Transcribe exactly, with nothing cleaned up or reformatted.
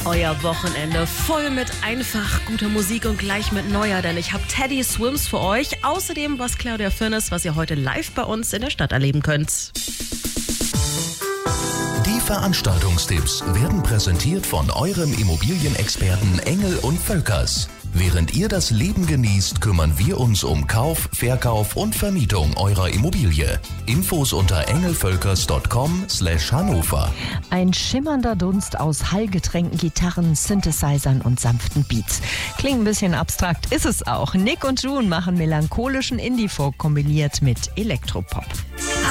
Euer Wochenende voll mit einfach guter Musik und gleich mit neuer, denn ich habe Teddy Swims für euch. Außerdem was Claudia Firnes, was ihr heute live bei uns in der Stadt erleben könnt. Die Veranstaltungstipps werden präsentiert von eurem Immobilienexperten Engel und Völkers. Während ihr das Leben genießt, kümmern wir uns um Kauf, Verkauf und Vermietung eurer Immobilie. Infos unter engelvölkers punkt com slash Hannover. Ein schimmernder Dunst aus hallgetränkten Gitarren, Synthesizern und sanften Beats. Klingt ein bisschen abstrakt, ist es auch. Nick und June machen melancholischen Indie-Folk kombiniert mit Elektropop.